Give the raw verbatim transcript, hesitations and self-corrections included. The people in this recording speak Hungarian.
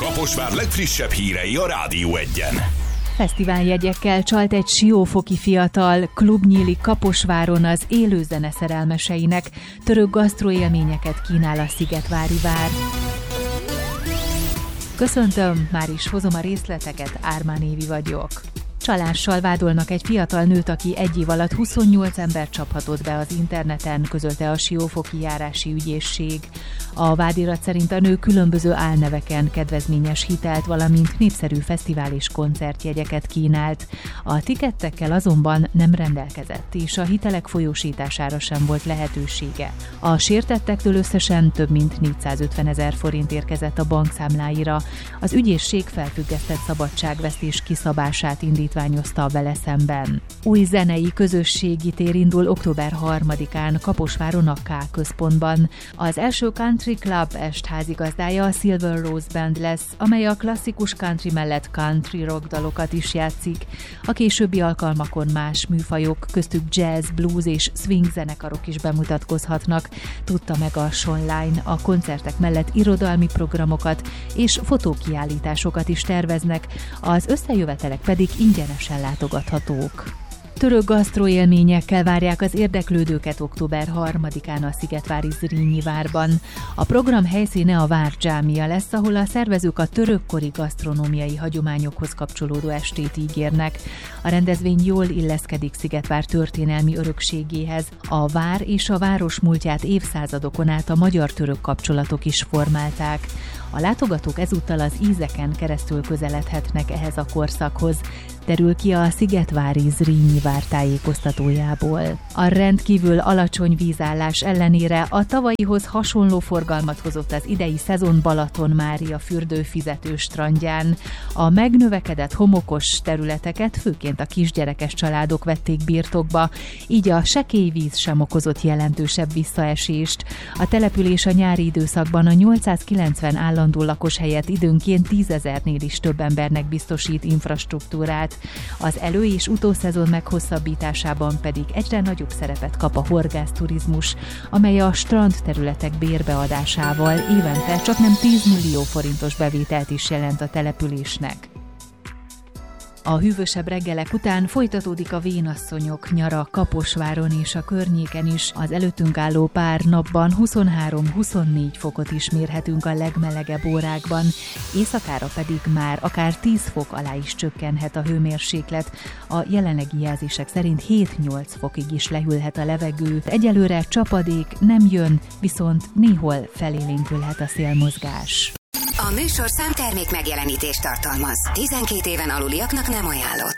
Kaposvár legfrissebb hírei a Rádió Egyen. Fesztiváljegyekkel csalt egy siófoki fiatal, klub nyílik Kaposváron az élő zene szerelmeseinek, török gasztroélményeket kínál a Szigetvári Vár. Köszöntöm, már is hozom a részleteket, Ármán Évi vagyok. Csalással vádolnak egy fiatal nőt, aki egy év alatt huszonnyolc ember csaphatott be az interneten, közölte a siófoki járási ügyészség. A vádirat szerint a nő különböző álneveken kedvezményes hitelt, valamint népszerű fesztivál és koncertjegyeket kínált. A tikettekkel azonban nem rendelkezett, és a hitelek folyósítására sem volt lehetősége. A sértettektől összesen több mint négyszázötvenezer forint érkezett a bankszámláira. Az ügyészség felfüggesztett szabadságvesztés kiszabását indítványozta vele szemben. Új zenei közösségi tér indul október harmadikán Kaposváron a K központban. Az első Country Club est házigazdája a Silver Rose Band lesz, amely a klasszikus country mellett country rock dalokat is játszik. A későbbi alkalmakon más műfajok, köztük jazz, blues és swing zenekarok is bemutatkozhatnak, tudta meg a Sonline. A koncertek mellett irodalmi programokat és fotókiállításokat is terveznek, az összejövetelek pedig ingyenesen látogathatók. Török gasztroélményekkel várják az érdeklődőket október harmadikán a Szigetvári Zrínyi Várban. A program helyszíne a Vár dzsámia lesz, ahol a szervezők a törökkori gasztronómiai hagyományokhoz kapcsolódó estét ígérnek. A rendezvény jól illeszkedik Szigetvár történelmi örökségéhez. A vár és a város múltját évszázadokon át a magyar-török kapcsolatok is formálták. A látogatók ezúttal az ízeken keresztül közeledhetnek ehhez a korszakhoz, derül ki a Szigetvári Zrínyi Vár tájékoztatójából. A rendkívül alacsony vízállás ellenére a tavalyihoz hasonló forgalmat hozott az idei szezon Balaton-Mária fürdőfizető strandján. A megnövekedett homokos területeket főként a kisgyerekes családok vették birtokba, így a sekély víz sem okozott jelentősebb visszaesést. A település a nyári időszakban a nyolcszázkilencven állandó lakos helyett időnként tízezernél is több embernek biztosít infrastruktúrát. Az elő- és utószezon meghosszabbításában pedig egyre nagyobb szerepet kap a horgászturizmus, amely a strandterületek bérbeadásával évente csaknem tíz millió forintos bevételt is jelent a településnek. A hűvösebb reggelek után folytatódik a vénasszonyok nyara Kaposváron és a környéken is. Az előttünk álló pár napban huszonhárom-huszonnégy fokot is mérhetünk a legmelegebb órákban, éjszakára pedig már akár tíz fok alá is csökkenhet a hőmérséklet. A jelenlegi jelzések szerint hét-nyolc fokig is lehűlhet a levegő. Egyelőre csapadék nem jön, viszont néhol felélénkülhet a szélmozgás. A műsorszám termék megjelenítést tartalmaz. tizenkét éven aluliaknak nem ajánlott.